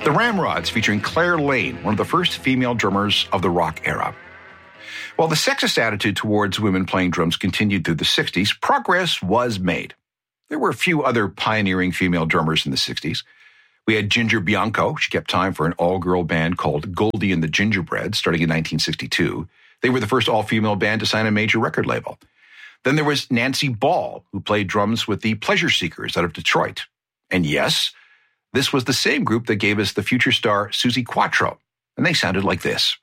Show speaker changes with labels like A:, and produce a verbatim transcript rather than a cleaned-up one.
A: The Ramrods, featuring Claire Lane, one of the first female drummers of the rock era. While the sexist attitude towards women playing drums continued through the sixties, progress was made. There were a few other pioneering female drummers in the sixties. We had Ginger Bianco. She kept time for an all-girl band called Goldie and the Gingerbread, starting in nineteen sixty-two. They were the first all-female band to sign a major record label. Then there was Nancy Ball, who played drums with the Pleasure Seekers out of Detroit. And yes, this was the same group that gave us the future star Suzi Quatro, and they sounded like this.